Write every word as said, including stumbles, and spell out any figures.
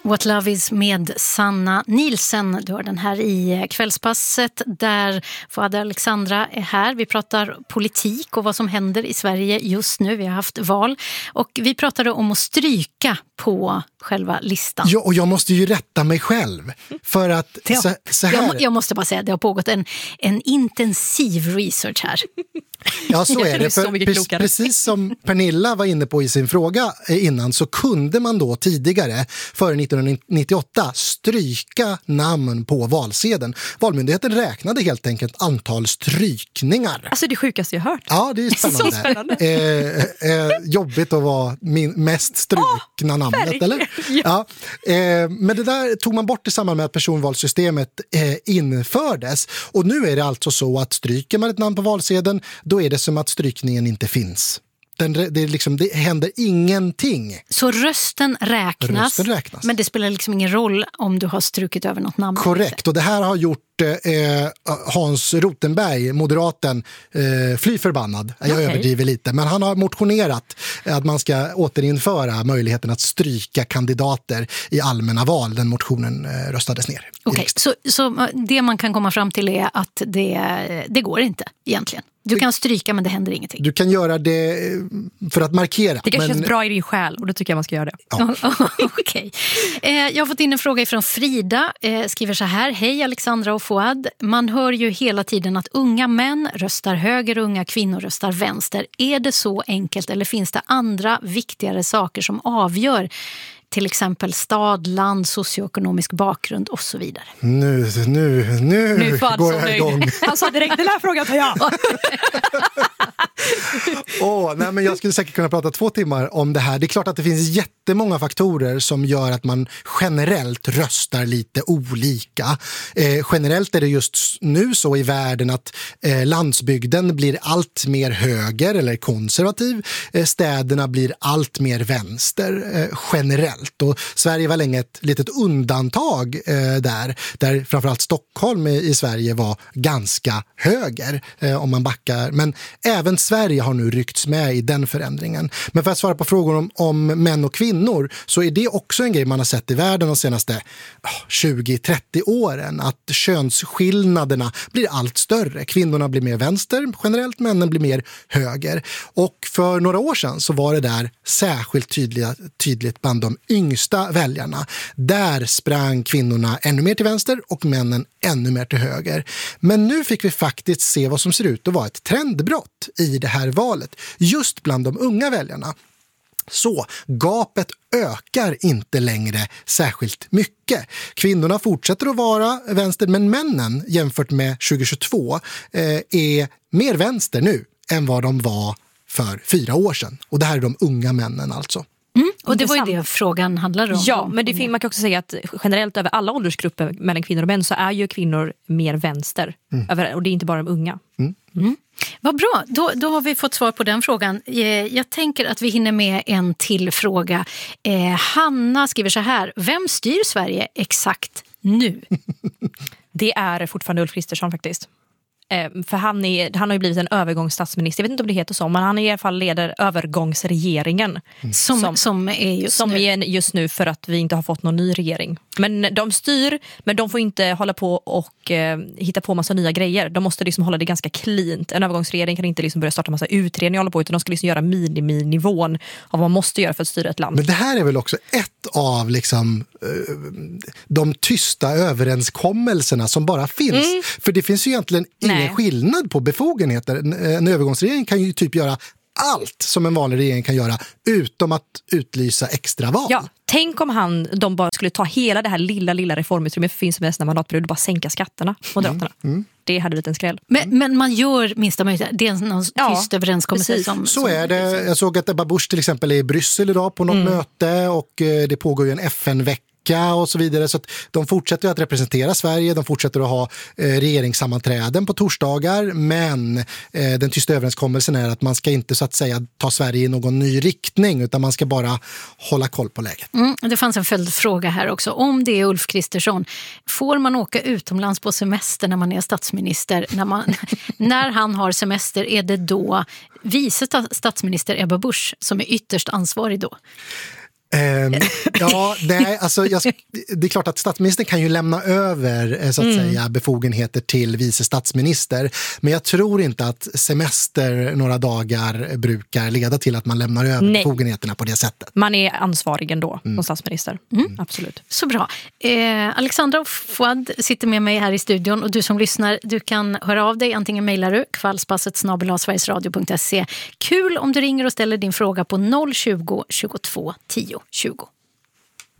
What Love Is med Sanna Nielsen. Du har den här i Kvällspasset där Fouad Alexandra är här. Vi pratar politik och vad som händer i Sverige just nu. Vi har haft val och vi pratade om att stryka på själva listan. Ja, och jag måste ju rätta mig själv för att ja, så, så här... jag, jag måste bara säga att det har pågått en, en intensiv research här. Ja, så är det. Så för pre- precis som Pernilla var inne på i sin fråga innan så kunde man då tidigare före nittonhundranittioåtta stryka namn på valsedeln. Valmyndigheten räknade helt enkelt antal strykningar. Alltså det sjukaste jag hört. Ja, det är spännande. Så spännande. Eh, eh, jobbigt att vara min mest strukna oh, namnet, verkligen. Eller? Ja. Ja. Eh, men det där tog man bort i samband med att personvalssystemet eh, infördes. Och nu är det alltså så att stryker man ett namn på valsedeln, då är det som att strykningen inte finns. Den, det, är liksom, det händer ingenting. Så rösten räknas, rösten räknas, men det spelar liksom ingen roll om du har strukit över något namn. Korrekt, och det här har gjort eh, Hans Rothenberg, moderaten, eh, fly förbannad. Jag okay. överdriver lite, men han har motionerat att man ska återinföra möjligheten att stryka kandidater i allmänna val. Den motionen eh, röstades ner. Okej, okay. så, så det man kan komma fram till är att det, det går inte egentligen. Du kan stryka men det händer ingenting. Du kan göra det för att markera. Det kanske men... känns bra i din själ och då tycker jag man ska göra det. Ja. Okej. Eh, jag har fått in en fråga från Frida. Eh, skriver så här. Hej Alexandra och Fouad. Man hör ju hela tiden att unga män röstar höger och unga kvinnor röstar vänster. Är det så enkelt eller finns det andra viktigare saker som avgör till exempel stad, land, socioekonomisk bakgrund och så vidare? Nu, nu, nu, nu går jag igång. Han sa direkt, den här frågan tar jag. oh, nej, men jag skulle säkert kunna prata två timmar om det här. Det är klart att det finns jättemånga faktorer som gör att man generellt röstar lite olika. Eh, generellt är det just nu så i världen att eh, landsbygden blir allt mer höger eller konservativ. Eh, städerna blir allt mer vänster eh, generellt. Och Sverige var länge ett litet undantag eh, där, där framförallt Stockholm i, i Sverige var ganska höger eh, om man backar. Men även Sverige har nu ryckts med i den förändringen. Men för att svara på frågor om, om män och kvinnor så är det också en grej man har sett i världen de senaste tjugo till trettio åren. Att könsskillnaderna blir allt större. Kvinnorna blir mer vänster generellt, männen blir mer höger. Och för några år sedan så var det där särskilt tydliga, tydligt bland de yngsta väljarna. Där sprang kvinnorna ännu mer till vänster och männen ännu mer till höger. Men nu fick vi faktiskt se vad som ser ut att vara ett trendbrott i det här valet. Just bland de unga väljarna. Så gapet ökar inte längre särskilt mycket. Kvinnorna fortsätter att vara vänster, men männen jämfört med tjugohundratjugotvå eh, är mer vänster nu än vad de var för fyra år sedan. Och det här är de unga männen alltså. Mm, och det var ju det frågan handlar om. Ja, men det, man kan också säga att generellt över alla åldersgrupper mellan kvinnor och män så är ju kvinnor mer vänster. Mm. Över, och det är inte bara de unga. Mm. Mm. Vad bra, då, då har vi fått svar på den frågan. Jag tänker att vi hinner med en till fråga. Eh, Hanna skriver så här. Vem styr Sverige exakt nu? Det är fortfarande Ulf Kristersson faktiskt. För han, är, han har ju blivit en övergångsstatsminister. Jag vet inte om det heter så, men han är i alla fall leder övergångsregeringen. Mm. Som, som, som är just som nu. Är just nu för att vi inte har fått någon ny regering. Men de styr, men de får inte hålla på och eh, hitta på massa nya grejer. De måste liksom hålla det ganska cleant. En övergångsregering kan inte liksom börja starta massa utredningar och hålla på, utan de ska liksom göra miniminivån av vad man måste göra för att styra ett land. Men det här är väl också ett av liksom, eh, de tysta överenskommelserna som bara finns. Mm. För det finns ju egentligen ingen Nej. skillnad på befogenheter. En, en övergångsregering kan ju typ göra allt som en vanlig regering kan göra utom att utlysa extra val. Ja, tänk om han, de bara skulle ta hela det här lilla, lilla reformutrymmet för finns med nästa mandatperiod och bara sänka skatterna, Moderaterna. Mm. Mm. Det hade blivit en skräll. Men, men man gör minsta möjligt. Det är en tyst ja, överenskommelse. Som, så som, är det. Jag såg att Ebba Busch till exempel är i Bryssel idag på något mm. möte och eh, det pågår ju en F N-vecka och så vidare, så att de fortsätter att representera Sverige, de fortsätter att ha eh, regeringssammanträden på torsdagar, men eh, den tysta överenskommelsen är att man ska inte så att säga ta Sverige i någon ny riktning, utan man ska bara hålla koll på läget. Mm, det fanns en följdfråga här också. Om det är Ulf Kristersson, får man åka utomlands på semester när man är statsminister? När, man, när han har semester, är det då vice statsminister Ebba Busch som är ytterst ansvarig då? Eh, ja, nej, alltså jag, det är klart att statsministern kan ju lämna över så att mm. säga, befogenheter till vice statsminister. Men jag tror inte att semester några dagar brukar leda till att man lämnar över nej. befogenheterna på det sättet. Man är ansvarig ändå mm. som statsminister. Mm. Absolut. Så bra. Eh, Alexandra och Fouad sitter med mig här i studion och du som lyssnar, du kan höra av dig. Antingen mejlar du kvällspasset snabel-a sverigesradio punkt se. Kul om du ringer och ställer din fråga på noll tjugo, tjugotvå, tio tjugo.